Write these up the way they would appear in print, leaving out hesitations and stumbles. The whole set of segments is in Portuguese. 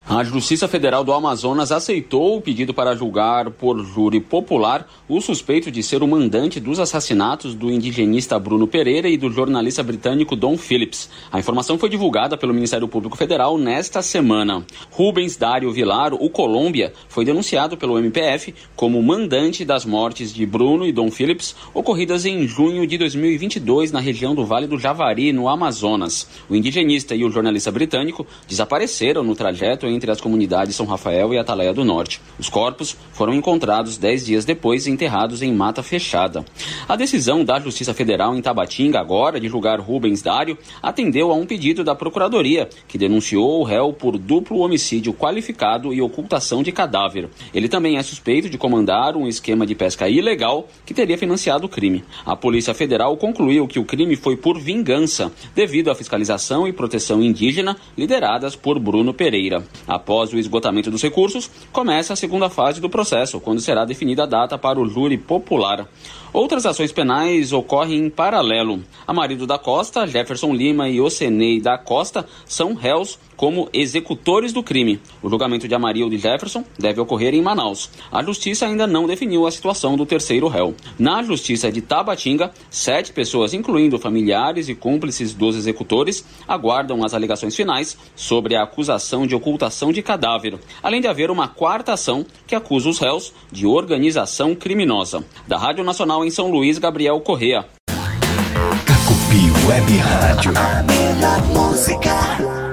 A Justiça Federal do Amazonas aceitou o pedido para julgar por júri popular o suspeito de ser o mandante dos assassinatos do indigenista Bruno Pereira e do jornalista britânico Dom Phillips. A informação foi divulgada pelo Ministério Público Federal nesta semana. Rubens Dário Vilar, o Colômbia, foi denunciado pelo MPF como mandante das mortes de Bruno e Dom Phillips, ocorridas em junho de 2022 na região do Vale do Javari, no Amazonas. O indigenista e o jornalista britânico desapareceram no trajeto entre as comunidades São Rafael e Atalaia do Norte. Os corpos foram encontrados 10 dias depois, enterrados em mata fechada. A decisão da Justiça Federal em Tabatinga, agora, de julgar Rubens Dário, atendeu a um pedido da Procuradoria, que denunciou o réu por duplo homicídio qualificado e ocultação de cadáver. Ele também é suspeito de comandar um esquema de pesca ilegal que teria financiado o crime. A Polícia Federal concluiu que o crime foi por vingança, devido à fiscalização e proteção indígena lideradas por Bruno Pereira. Após o esgotamento dos recursos, começa a segunda fase do processo, quando será definida a data para o júri popular. Outras ações penais ocorrem em paralelo. Amarido da Costa, Jefferson Lima e Ocenei da Costa são réus como executores do crime. O julgamento de Amarildo e Jefferson deve ocorrer em Manaus. A Justiça ainda não definiu a situação do terceiro réu. Na Justiça de Tabatinga, 7 pessoas, incluindo familiares e cúmplices dos executores, aguardam as alegações finais sobre a acusação de ocultação de cadáver, além de haver uma quarta ação que acusa os réus de organização criminosa. Da Rádio Nacional em São Luís, Gabriel Correa. Cacopi Web Rádio. A melhor música.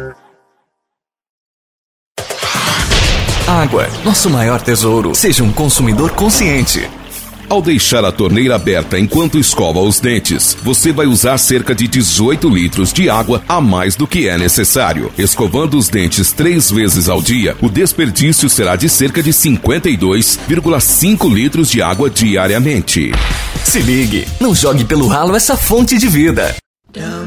Água, nosso maior tesouro. Seja um consumidor consciente. Ao deixar a torneira aberta enquanto escova os dentes, você vai usar cerca de 18 litros de água a mais do que é necessário. Escovando os dentes 3 vezes ao dia, o desperdício será de cerca de 52,5 litros de água diariamente. Se ligue, não jogue pelo ralo essa fonte de vida.